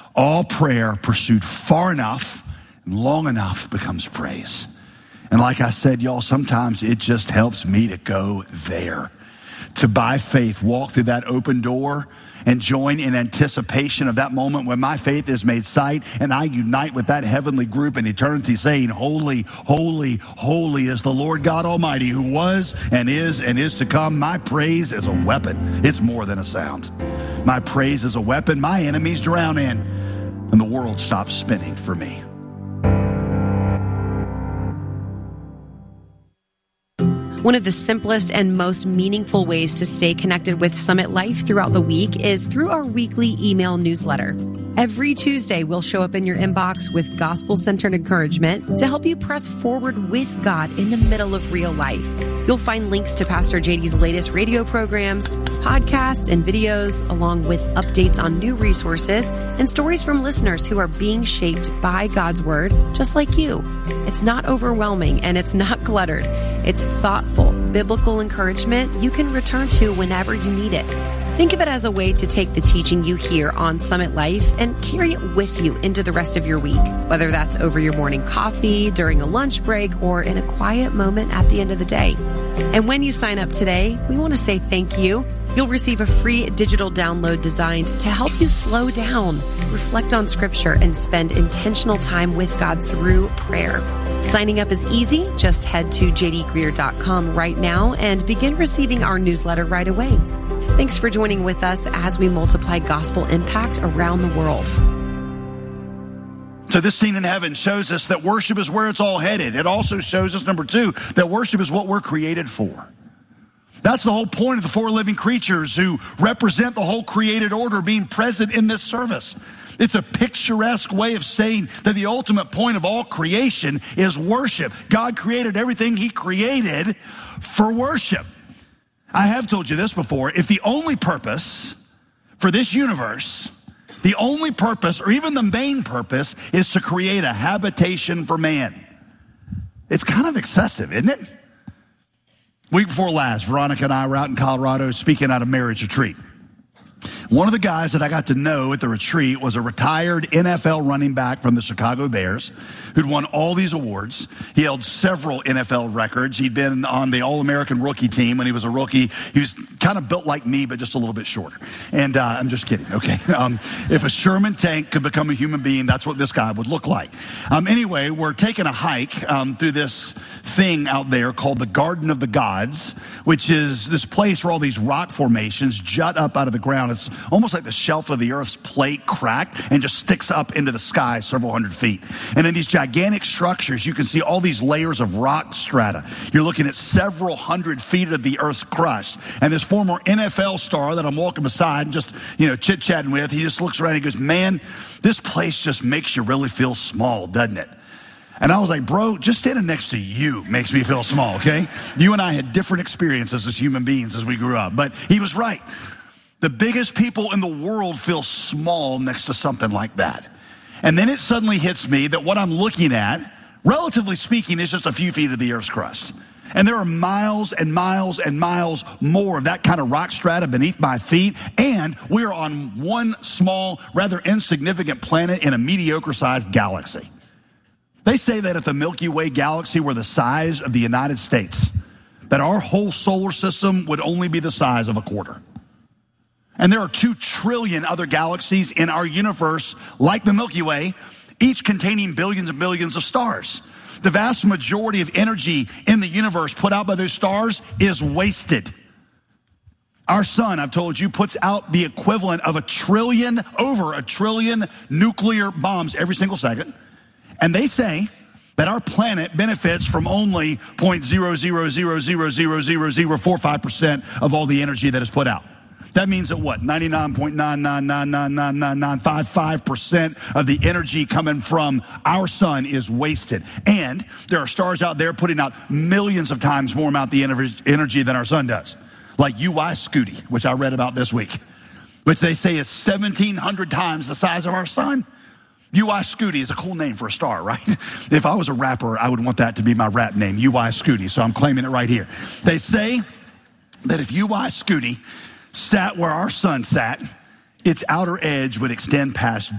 All prayer pursued far enough and long enough becomes praise. And like I said, y'all, sometimes it just helps me to go there. To, by faith, walk through that open door and join in anticipation of that moment when my faith is made sight and I unite with that heavenly group in eternity saying, holy, holy, holy is the Lord God Almighty who was and is to come. My praise is a weapon. It's more than a sound. My praise is a weapon my enemies drown in and the world stops spinning for me. One of the simplest and most meaningful ways to stay connected with Summit Life throughout the week is through our weekly email newsletter. Every Tuesday, we'll show up in your inbox with gospel-centered encouragement to help you press forward with God in the middle of real life. You'll find links to Pastor JD's latest radio programs, podcasts, and videos, along with updates on new resources and stories from listeners who are being shaped by God's Word, just like you. It's not overwhelming and it's not cluttered. It's thoughtful, biblical encouragement you can return to whenever you need it. Think of it as a way to take the teaching you hear on Summit Life and carry it with you into the rest of your week, whether that's over your morning coffee, during a lunch break, or in a quiet moment at the end of the day. And when you sign up today, we want to say thank you. You'll receive a free digital download designed to help you slow down, reflect on Scripture, and spend intentional time with God through prayer. Signing up is easy. Just head to jdgreer.com right now and begin receiving our newsletter right away. Thanks for joining with us as we multiply gospel impact around the world. So this scene in heaven shows us that worship is where it's all headed. It also shows us, number two, that worship is what we're created for. That's the whole point of the four living creatures who represent the whole created order being present in this service. It's a picturesque way of saying that the ultimate point of all creation is worship. God created everything he created for worship. I have told you this before. If the only purpose for this universe, the only purpose or even the main purpose is to create a habitation for man, it's kind of excessive, isn't it? Week before last, Veronica and I were out in Colorado speaking at a marriage retreat. One of the guys that I got to know at the retreat was a retired NFL running back from the Chicago Bears who'd won all these awards. He held several NFL records. He'd been on the All-American rookie team when he was a rookie. He was kind of built like me, but just a little bit shorter. And I'm just kidding, okay? If a Sherman tank could become a human being, that's what this guy would look like. Anyway, we're taking a hike through this thing out there called the Garden of the Gods, which is this place where all these rock formations jut up out of the ground. It's almost like the shelf of the Earth's plate cracked and just sticks up into the sky several hundred feet. And in these gigantic structures, you can see all these layers of rock strata. You're looking at several hundred feet of the Earth's crust. And this former NFL star that I'm walking beside and just, chit-chatting with, he just looks around and he goes, man, this place just makes you really feel small, doesn't it? And I was like, bro, just standing next to you makes me feel small, okay? You and I had different experiences as human beings as we grew up. But he was right. The biggest people in the world feel small next to something like that. And then it suddenly hits me that what I'm looking at, relatively speaking, is just a few feet of the Earth's crust. And there are miles and miles and miles more of that kind of rock strata beneath my feet. And we're on one small, rather insignificant planet in a mediocre-sized galaxy. They say that if the Milky Way galaxy were the size of the United States, that our whole solar system would only be the size of a quarter. And there are 2 trillion other galaxies in our universe, like the Milky Way, each containing billions and billions of stars. The vast majority of energy in the universe put out by those stars is wasted. Our sun, I've told you, puts out the equivalent of over a trillion nuclear bombs every single second. And they say that our planet benefits from only 0.000000045% of all the energy that is put out. That means that what? 99.999999955% of the energy coming from our sun is wasted. And there are stars out there putting out millions of times more amount of energy than our sun does. Like UI Scuti, which I read about this week, which they say is 1,700 times the size of our sun. UI Scuti is a cool name for a star, right? If I was a rapper, I would want that to be my rap name, UI Scuti. So I'm claiming it right here. They say that if UI Scuti sat where our sun sat, its outer edge would extend past